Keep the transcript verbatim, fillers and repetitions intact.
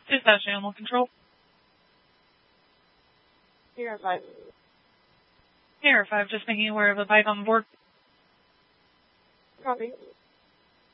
Dispatch animal control. Sierra five. Sierra five, just making you aware of a bite on board. Copy.